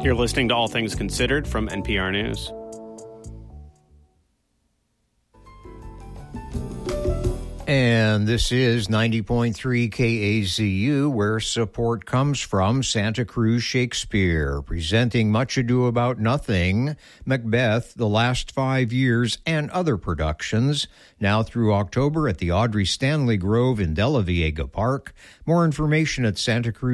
You're listening to All Things Considered from NPR News. And this is 90.3 KAZU, where support comes from Santa Cruz Shakespeare, presenting Much Ado About Nothing, Macbeth, The Last 5 Years, and other productions, now through October at the Audrey Stanley Grove in De La Viega Park. More information at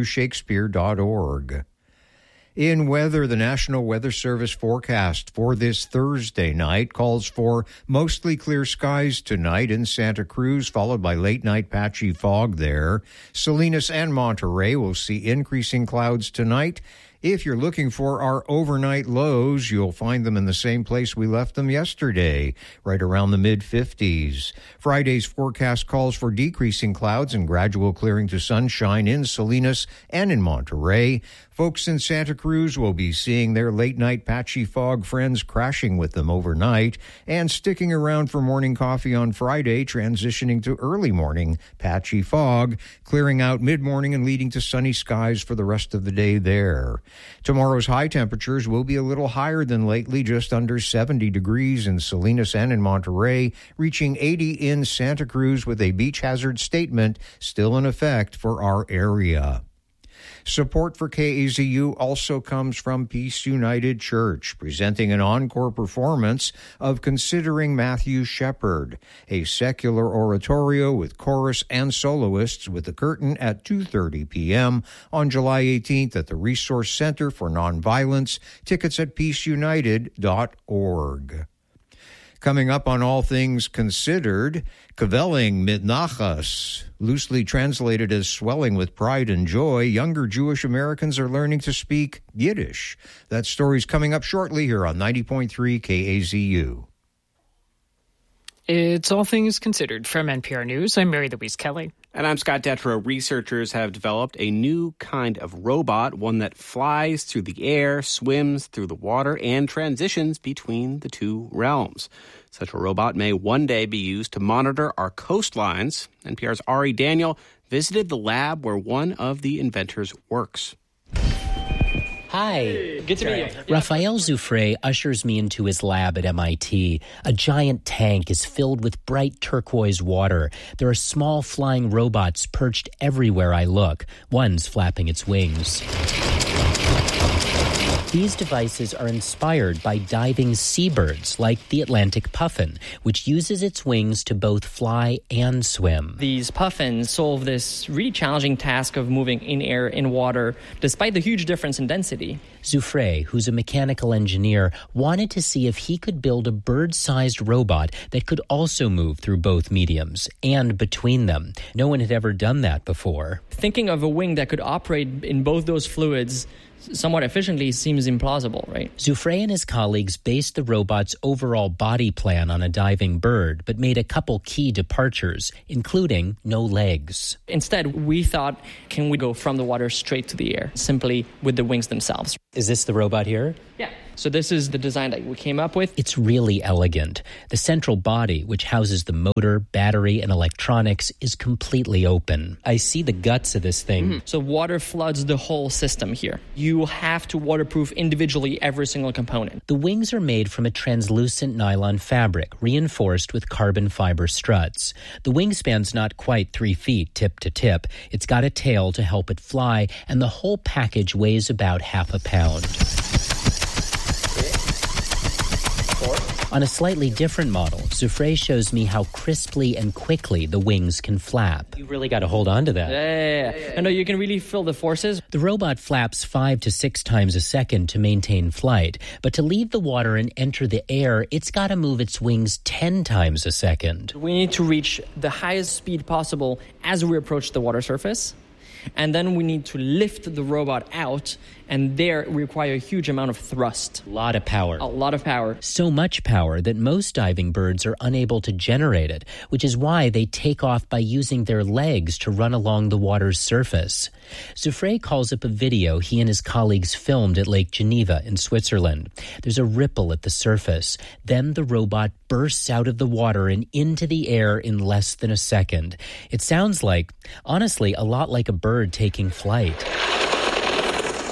santacruzshakespeare.org. In weather, the National Weather Service forecast for this Thursday night calls for mostly clear skies tonight in Santa Cruz, followed by late-night patchy fog there. Salinas and Monterey will see increasing clouds tonight. If you're looking for our overnight lows, you'll find them in the same place we left them yesterday, right around the mid-50s. Friday's forecast calls for decreasing clouds and gradual clearing to sunshine in Salinas and in Monterey. Folks in Santa Cruz will be seeing their late-night patchy fog friends crashing with them overnight and sticking around for morning coffee on Friday, transitioning to early morning patchy fog, clearing out mid-morning and leading to sunny skies for the rest of the day there. Tomorrow's high temperatures will be a little higher than lately, just under 70 degrees in Salinas and in Monterey, reaching 80 in Santa Cruz with a beach hazard statement still in effect for our area. Support for KAZU also comes from Peace United Church, presenting an encore performance of Considering Matthew Shepard, a secular oratorio with chorus and soloists with the curtain at 2:30 p.m. on July 18th at the Resource Center for Nonviolence. Tickets at peaceunited.org. Coming up on All Things Considered, Kveling mit Nachas, loosely translated as swelling with pride and joy, younger Jewish Americans are learning to speak Yiddish. That story's coming up shortly here on 90.3 KAZU. It's All Things Considered from NPR News. I'm Mary Louise Kelly. And I'm Scott Detrow. Researchers have developed a new kind of robot, one that flies through the air, swims through the water, and transitions between the two realms. Such a robot may one day be used to monitor our coastlines. NPR's Ari Daniel visited the lab where one of the inventors works. Hi. Good to meet you. Raphael Zoufré ushers me into his lab at MIT. A giant tank is filled with bright turquoise water. There are small flying robots perched everywhere I look. One's flapping its wings. These devices are inspired by diving seabirds like the Atlantic puffin, which uses its wings to both fly and swim. These puffins solve this really challenging task of moving in air, in water, despite the huge difference in density. Zoufré, who's a mechanical engineer, wanted to see if he could build a bird-sized robot that could also move through both mediums and between them. No one had ever done that before. Thinking of a wing that could operate in both those fluids somewhat efficiently seems implausible, right? Zoufré and his colleagues based the robot's overall body plan on a diving bird, but made a couple key departures, including no legs. Instead, we thought, can we go from the water straight to the air, simply with the wings themselves? Is this the robot here? Yeah. So this is the design that we came up with. It's really elegant. The central body, which houses the motor, battery, and electronics, is completely open. I see the guts of this thing. Mm-hmm. So water floods the whole system here. You have to waterproof individually every single component. The wings are made from a translucent nylon fabric, reinforced with carbon fiber struts. The wingspan's not quite 3 feet tip to tip. It's got a tail to help it fly, and the whole package weighs about half a pound. On a slightly different model, Zoufré shows me how crisply and quickly the wings can flap. You really got to hold on to that. Yeah. No, you can really feel the forces. The robot flaps 5 to 6 times a second to maintain flight, but to leave the water and enter the air, it's got to move its wings 10 times a second. We need to reach the highest speed possible as we approach the water surface. And then we need to lift the robot out, and there we require a huge amount of thrust. A lot of power. A lot of power. So much power that most diving birds are unable to generate it, which is why they take off by using their legs to run along the water's surface. Zoufré calls up a video he and his colleagues filmed at Lake Geneva in Switzerland. There's a ripple at the surface. Then the robot bursts out of the water and into the air in less than a second. It sounds like, honestly, a lot like a bird taking flight.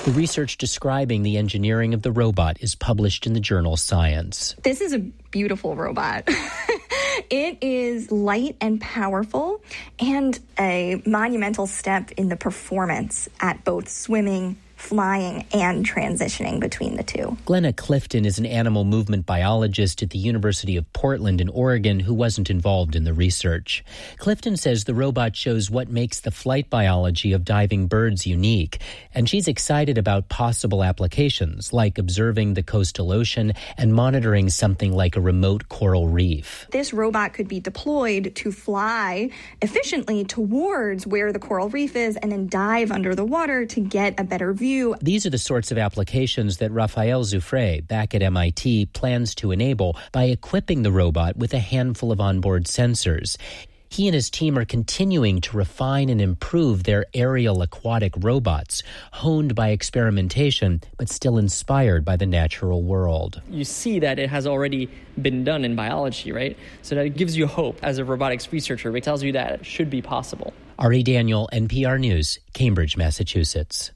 The research describing the engineering of the robot is published in the journal Science. This is a beautiful robot. It is light and powerful and a monumental step in the performance at both swimming, flying, and transitioning between the two. Glenna Clifton is an animal movement biologist at the University of Portland in Oregon who wasn't involved in the research. Clifton says the robot shows what makes the flight biology of diving birds unique, and she's excited about possible applications like observing the coastal ocean and monitoring something like a remote coral reef. This robot could be deployed to fly efficiently towards where the coral reef is and then dive under the water to get a better view. These are the sorts of applications that Raphael Zufre, back at MIT, plans to enable by equipping the robot with a handful of onboard sensors. He and his team are continuing to refine and improve their aerial aquatic robots, honed by experimentation, but still inspired by the natural world. You see that it has already been done in biology, right? So that gives you hope as a robotics researcher. It tells you that it should be possible. Ari Daniel, NPR News, Cambridge, Massachusetts.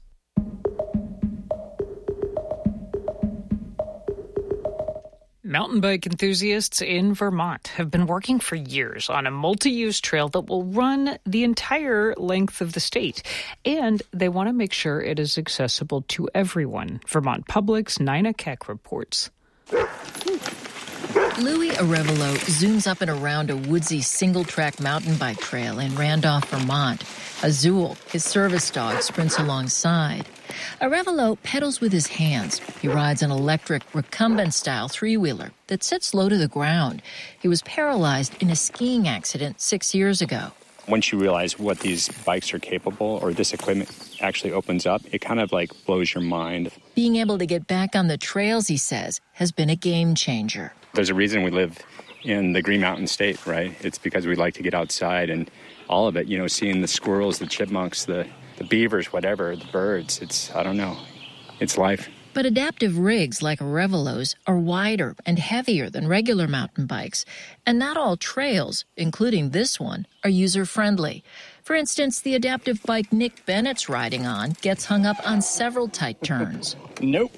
Mountain bike enthusiasts in Vermont have been working for years on a multi-use trail that will run the entire length of the state. And they want to make sure it is accessible to everyone. Vermont Public's Nina Keck reports. Louis Arevalo zooms up and around a woodsy single-track mountain bike trail in Randolph, Vermont. Azul, his service dog, sprints alongside. Arevalo pedals with his hands. He rides an electric recumbent-style three-wheeler that sits low to the ground. He was paralyzed in a skiing accident 6 years ago. Once you realize what these bikes are capable, or this equipment actually opens up, it kind of like blows your mind. Being able to get back on the trails, he says, has been a game changer. There's a reason we live in the Green Mountain State, right? It's because we like to get outside and all of it, you know, seeing the squirrels, the chipmunks, the beavers, whatever, the birds. It's life. But adaptive rigs like Arevalo's are wider and heavier than regular mountain bikes. And not all trails, including this one, are user-friendly. For instance, the adaptive bike Nick Bennett's riding on gets hung up on several tight turns. Nope.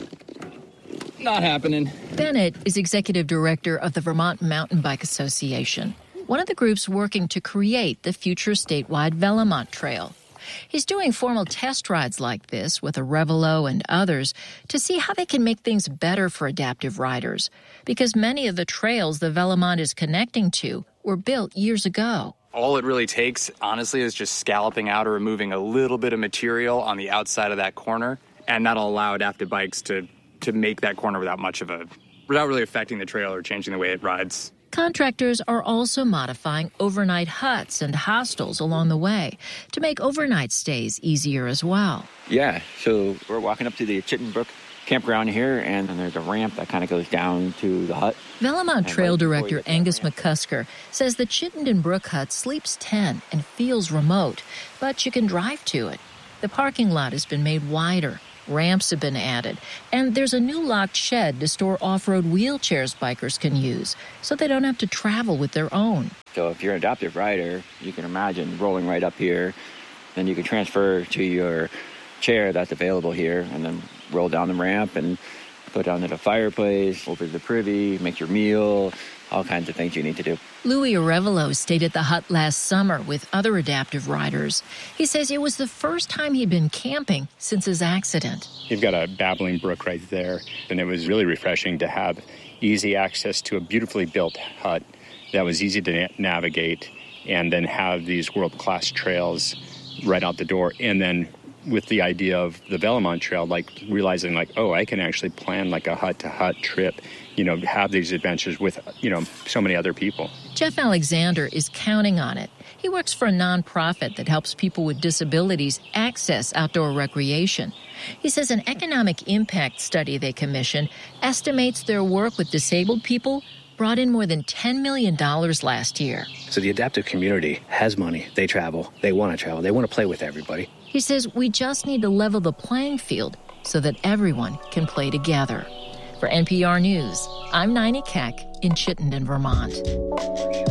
Not happening. Bennett is executive director of the Vermont Mountain Bike Association, one of the groups working to create the future statewide Velomont Trail. He's doing formal test rides like this with Arevalo and others to see how they can make things better for adaptive riders, because many of the trails the Velomont is connecting to were built years ago. All it really takes, honestly, is just scalloping out or removing a little bit of material on the outside of that corner, and that'll allow adaptive bikes to make that corner without really affecting the trail or changing the way it rides. Contractors are also modifying overnight huts and hostels along the way to make overnight stays easier as well. Yeah, so we're walking up to the Chittenden Brook campground here, and then there's a ramp that kind of goes down to the hut. Velomont Trail Director Angus McCusker says the Chittenden Brook hut sleeps 10 and feels remote, but you can drive to it. The parking lot has been made wider. Ramps have been added, and there's a new locked shed to store off-road wheelchairs bikers can use, so they don't have to travel with their own. So if you're an adaptive rider, you can imagine rolling right up here, then you can transfer to your chair that's available here, and then roll down the ramp and go down to the fireplace, over to the privy, make your meal, all kinds of things you need to do. Louis Arevalo stayed at the hut last summer with other adaptive riders. He says it was the first time he'd been camping since his accident. You've got a babbling brook right there, and it was really refreshing to have easy access to a beautifully built hut that was easy to navigate, and then have these world-class trails right out the door. And then with the idea of the Velomont Trail, like realizing like, oh, I can actually plan like a hut-to-hut trip, you know, have these adventures with, you know, so many other people. Jeff Alexander is counting on it. He works for a nonprofit that helps people with disabilities access outdoor recreation. He says an economic impact study they commissioned estimates their work with disabled people brought in more than $10 million last year. So the adaptive community has money. They travel. They want to travel. They want to play with everybody. He says we just need to level the playing field so that everyone can play together. For NPR News, I'm Nina Keck in Chittenden, Vermont.